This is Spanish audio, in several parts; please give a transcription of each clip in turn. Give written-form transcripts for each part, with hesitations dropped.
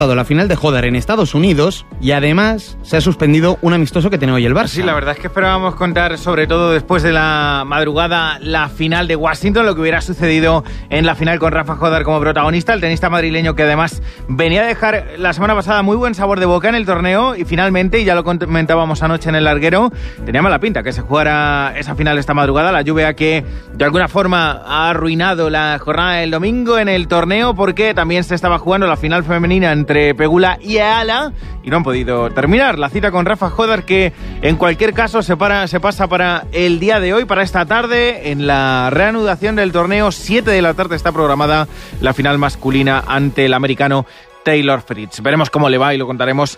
la final de Hodar en Estados Unidos y además se ha suspendido un amistoso que tenía hoy el Barça. Sí, la verdad es que esperábamos contar, sobre todo después de la madrugada, la final de Washington, lo que hubiera sucedido en la final con Rafa Hodar como protagonista, el tenista madrileño que además venía a dejar la semana pasada muy buen sabor de boca en el torneo y finalmente, y ya lo comentábamos anoche en el larguero, tenía mala pinta que se jugara esa final esta madrugada, la lluvia que de alguna forma ha arruinado la jornada del domingo en el torneo porque también se estaba jugando la final femenina entre Pegula y Eala y no han podido terminar. La cita con Rafa Hodar que en cualquier caso se pasa para el día de hoy, para esta tarde, en la reanudación del torneo. 7 de la tarde está programada la final masculina ante el americano Taylor Fritz. Veremos cómo le va y lo contaremos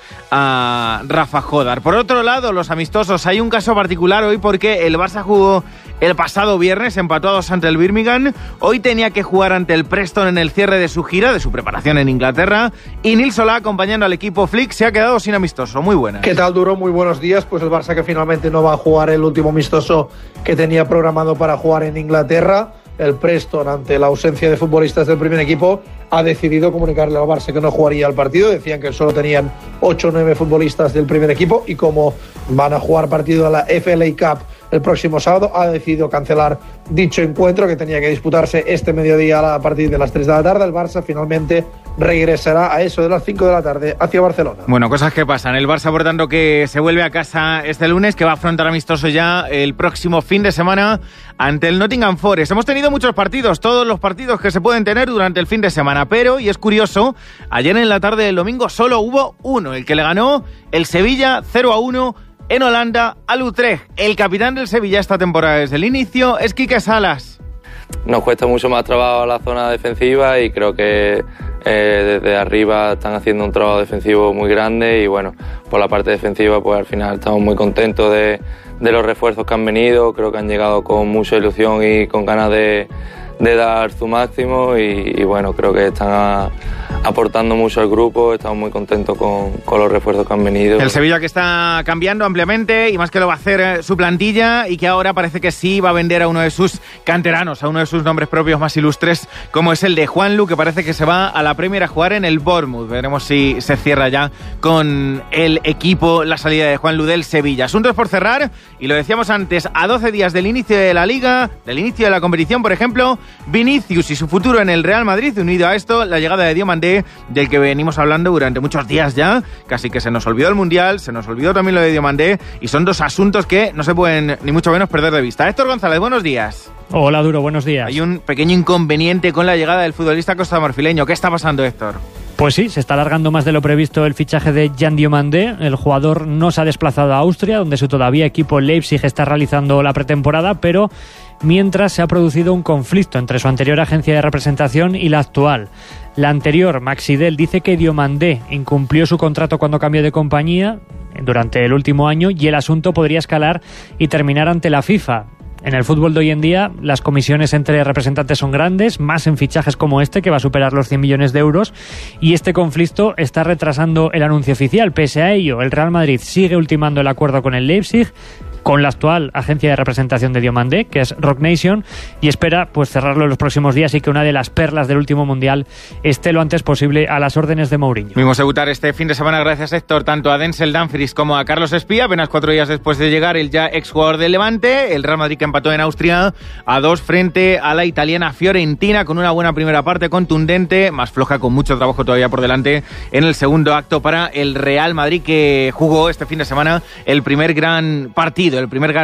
a Rafa Hodar. Por otro lado, los amistosos. Hay un caso particular hoy porque el Barça jugó el pasado viernes, empató a 2 ante el Birmingham. Hoy tenía que jugar ante el Preston en el cierre de su gira, de su preparación en Inglaterra. Y Nil Solá, acompañando al equipo Flick, se ha quedado sin amistoso. Muy buenas. ¿Qué tal, Duro? Muy buenos días. Pues el Barça que finalmente no va a jugar el último amistoso que tenía programado para jugar en Inglaterra. El Preston, ante la ausencia de futbolistas del primer equipo, ha decidido comunicarle al Barça que no jugaría el partido. Decían que solo tenían 8 o 9 futbolistas del primer equipo y como van a jugar partido a la FLA Cup el próximo sábado, ha decidido cancelar dicho encuentro que tenía que disputarse este mediodía a partir de las 3 de la tarde. El Barça finalmente regresará a eso de las 5 de la tarde hacia Barcelona. Bueno, cosas que pasan. El Barça, por tanto, que se vuelve a casa este lunes, que va a afrontar amistoso ya el próximo fin de semana ante el Nottingham Forest. Hemos tenido muchos partidos, todos los partidos que se pueden tener durante el fin de semana, pero, y es curioso, ayer en la tarde del domingo solo hubo uno, el que le ganó el Sevilla 0-1 en Holanda al Utrecht. El capitán del Sevilla esta temporada desde el inicio es Quique Salas. Nos cuesta mucho más trabajo la zona defensiva y creo que desde arriba están haciendo un trabajo defensivo muy grande y bueno, por la parte defensiva pues al final estamos muy contentos de los refuerzos que han venido. Creo que han llegado con mucha ilusión y con ganas de dar su máximo y bueno, creo que están aportando mucho al grupo. Estamos muy contentos con los refuerzos que han venido. El Sevilla que está cambiando ampliamente y más que lo va a hacer su plantilla y que ahora parece que sí va a vender a uno de sus canteranos, a uno de sus nombres propios más ilustres, como es el de Juanlu, que parece que se va a la Premier a jugar en el Bournemouth. Veremos si se cierra ya con el equipo la salida de Juanlu del Sevilla. Asuntos por cerrar, y lo decíamos antes, a 12 días del inicio de la Liga, del inicio de la competición, por ejemplo, Vinicius y su futuro en el Real Madrid. Unido a esto, la llegada de Diomandé, del que venimos hablando durante muchos días ya. Casi que se nos olvidó el Mundial, se nos olvidó también lo de Diomandé, y son dos asuntos que no se pueden ni mucho menos perder de vista. Héctor González, buenos días. Hola, Duro, buenos días. Hay un pequeño inconveniente con la llegada del futbolista costamarfileño. ¿Qué está pasando, Héctor? Pues sí, se está alargando más de lo previsto el fichaje de Jan Diomandé. El jugador no se ha desplazado a Austria, donde su todavía equipo Leipzig está realizando la pretemporada, pero mientras se ha producido un conflicto entre su anterior agencia de representación y la actual. La anterior, Maxidel, dice que Diomandé incumplió su contrato cuando cambió de compañía durante el último año y el asunto podría escalar y terminar ante la FIFA. En el fútbol de hoy en día, las comisiones entre representantes son grandes, más en fichajes como este, que va a superar los 100 millones de euros, y este conflicto está retrasando el anuncio oficial. Pese a ello, el Real Madrid sigue ultimando el acuerdo con el Leipzig, con la actual agencia de representación de Diomandé, que es Rock Nation, y espera pues cerrarlo en los próximos días y que una de las perlas del último Mundial esté lo antes posible a las órdenes de Mourinho. Vimos debutar este fin de semana, gracias Héctor, tanto a Denzel Dumfries como a Carlos Espía, apenas 4 días después de llegar el ya exjugador del Levante. El Real Madrid que empató en Austria a 2 frente a la italiana Fiorentina, con una buena primera parte contundente, más floja, con mucho trabajo todavía por delante en el segundo acto para el Real Madrid, que jugó este fin de semana el primer gran partido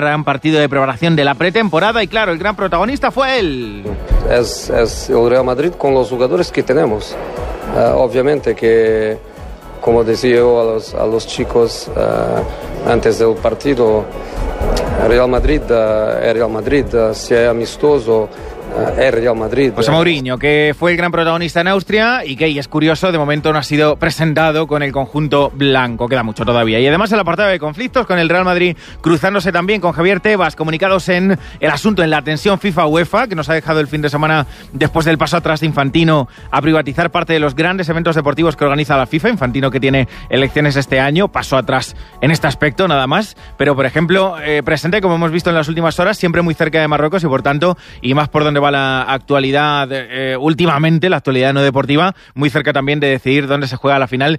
de preparación de la pretemporada, y claro, el gran protagonista fue él. Es el Real Madrid con los jugadores que tenemos. Obviamente que, como decía yo a los chicos antes del partido, Real Madrid es Real Madrid, sea amistoso, es Real Madrid. José Mourinho, que fue el gran protagonista en Austria y que, y es curioso, de momento no ha sido presentado con el conjunto blanco, queda mucho todavía. Y además el apartado de conflictos, con el Real Madrid cruzándose también con Javier Tebas, comunicados en el asunto, en la tensión FIFA-UEFA, que nos ha dejado el fin de semana después del paso atrás de Infantino a privatizar parte de los grandes eventos deportivos que organiza la FIFA. Infantino, que tiene elecciones este año, pasó atrás en este aspecto nada más, pero por ejemplo presente, como hemos visto en las últimas horas, siempre muy cerca de Marruecos y por tanto, y más por donde dónde va la actualidad últimamente, la actualidad no deportiva, muy cerca también de decidir dónde se juega la final